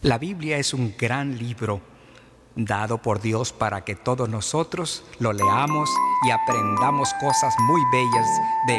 La Biblia es un gran libro dado por Dios para que todos nosotros lo leamos y aprendamos cosas muy bellas de